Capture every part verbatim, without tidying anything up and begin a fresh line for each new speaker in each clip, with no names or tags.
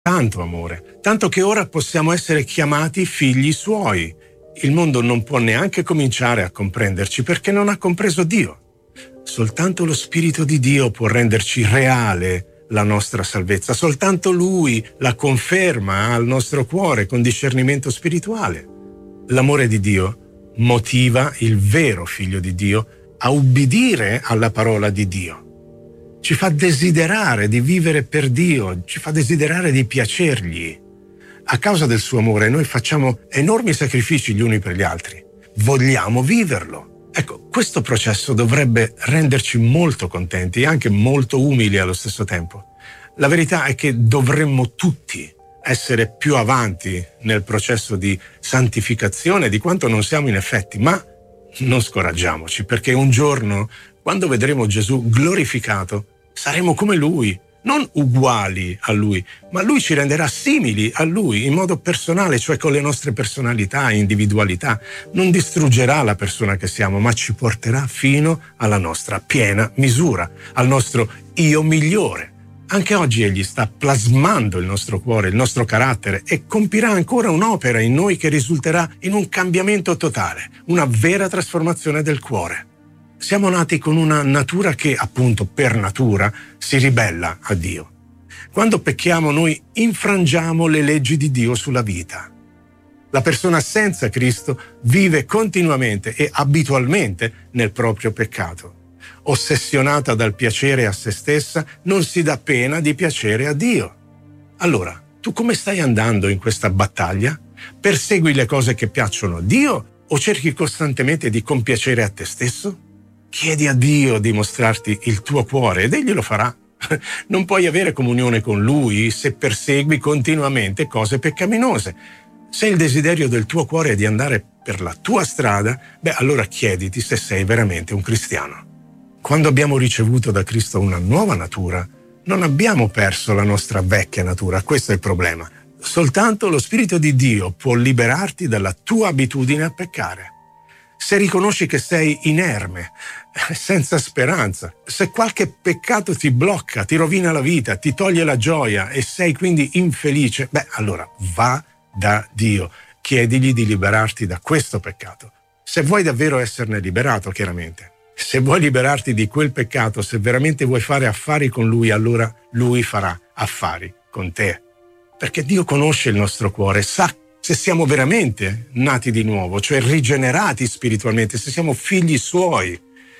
tanto amore, tanto che ora possiamo essere chiamati figli suoi. Il mondo non può neanche cominciare a comprenderci perché non ha compreso Dio. Soltanto lo Spirito di Dio può renderci reale la nostra salvezza. Soltanto Lui la conferma al nostro cuore con discernimento spirituale. L'amore di Dio motiva il vero Figlio di Dio a ubbidire alla parola di Dio. Ci fa desiderare di vivere per Dio, ci fa desiderare di piacergli. A causa del suo amore noi facciamo enormi sacrifici gli uni per gli altri. Vogliamo viverlo. Ecco, questo processo dovrebbe renderci molto contenti e anche molto umili allo stesso tempo. La verità è che dovremmo tutti essere più avanti nel processo di santificazione di quanto non siamo in effetti, ma non scoraggiamoci, perché un giorno, quando vedremo Gesù glorificato, saremo come Lui, non uguali a Lui, ma Lui ci renderà simili a Lui in modo personale, cioè con le nostre personalità e individualità. Non distruggerà la persona che siamo, ma ci porterà fino alla nostra piena misura, al nostro io migliore. Anche oggi Egli sta plasmando il nostro cuore, il nostro carattere e compirà ancora un'opera in noi che risulterà in un cambiamento totale, una vera trasformazione del cuore. Siamo nati con una natura che, appunto, per natura, si ribella a Dio. Quando pecchiamo noi infrangiamo le leggi di Dio sulla vita. La persona senza Cristo vive continuamente e abitualmente nel proprio peccato. Ossessionata dal piacere a se stessa, non si dà pena di piacere a Dio. Allora, tu come stai andando in questa battaglia? Persegui le cose che piacciono a Dio o cerchi costantemente di compiacere a te stesso? Chiedi a Dio di mostrarti il tuo cuore ed Egli lo farà. Non puoi avere comunione con Lui se persegui continuamente cose peccaminose. Se il desiderio del tuo cuore è di andare per la tua strada, beh, allora chiediti se sei veramente un cristiano. Quando abbiamo ricevuto da Cristo una nuova natura, non abbiamo perso la nostra vecchia natura, questo è il problema. Soltanto lo Spirito di Dio può liberarti dalla tua abitudine a peccare. Se riconosci che sei inerme, senza speranza, se qualche peccato ti blocca, ti rovina la vita, ti toglie la gioia e sei quindi infelice, beh, allora va da Dio, chiedigli di liberarti da questo peccato. Se vuoi davvero esserne liberato, chiaramente. Se vuoi liberarti di quel peccato, se veramente vuoi fare affari con Lui, allora Lui farà affari con te. Perché Dio conosce il nostro cuore, sa se siamo veramente nati di nuovo, cioè rigenerati spiritualmente, se siamo figli Suoi.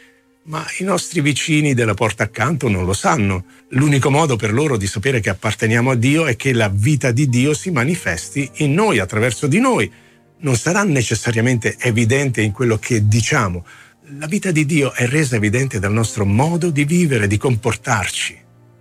Ma i nostri vicini della porta accanto non lo sanno. L'unico modo per loro di sapere che apparteniamo a Dio è che la vita di Dio si manifesti in noi, attraverso di noi. Non sarà necessariamente evidente in quello che diciamo. La vita di Dio è resa evidente dal nostro modo di vivere, di comportarci.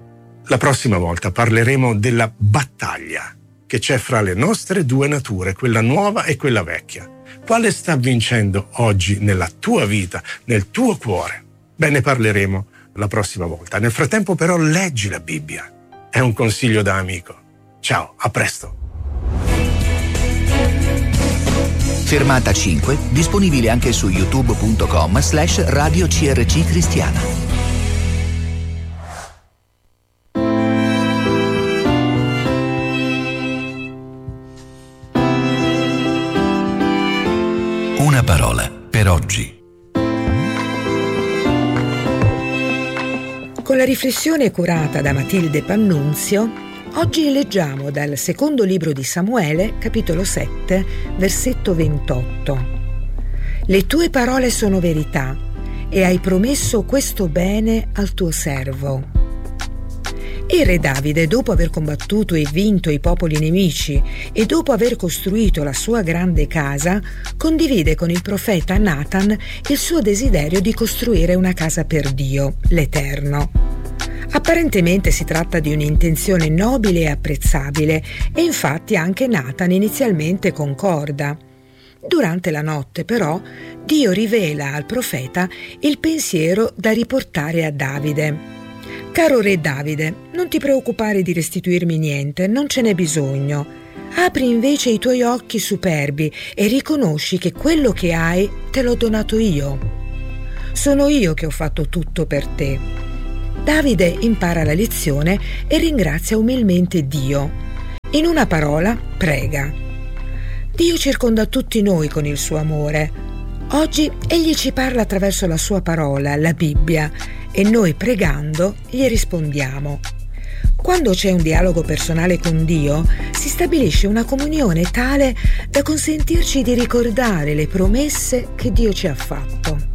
La prossima volta parleremo della battaglia che c'è fra le nostre due nature, quella nuova e quella vecchia. Quale sta vincendo oggi nella tua vita, nel tuo cuore? Beh, ne parleremo la prossima volta. Nel frattempo però leggi la Bibbia. È un consiglio da amico. Ciao, a presto.
Fermata cinque, disponibile anche su youtube.com slash radio crc cristiana. Una parola per oggi.
Con la riflessione curata da Matilde Pannunzio, oggi leggiamo dal secondo libro di Samuele, capitolo sette, versetto ventotto. Le tue parole sono verità e hai promesso questo bene al tuo servo. Il re Davide, dopo aver combattuto e vinto i popoli nemici e dopo aver costruito la sua grande casa, condivide con il profeta Nathan il suo desiderio di costruire una casa per Dio, l'Eterno. Apparentemente si tratta di un'intenzione nobile e apprezzabile e infatti anche Nathan inizialmente concorda. Durante la notte, però, Dio rivela al profeta il pensiero da riportare a Davide. Caro re Davide, non ti preoccupare di restituirmi niente, non ce n'è bisogno. Apri invece i tuoi occhi superbi e riconosci che quello che hai te l'ho donato io. Sono io che ho fatto tutto per te. Davide impara la lezione e ringrazia umilmente Dio. In una parola, prega. Dio circonda tutti noi con il suo amore. Oggi Egli ci parla attraverso la sua parola, la Bibbia, e noi pregando gli rispondiamo. Quando c'è un dialogo personale con Dio, si stabilisce una comunione tale da consentirci di ricordare le promesse che Dio ci ha fatto.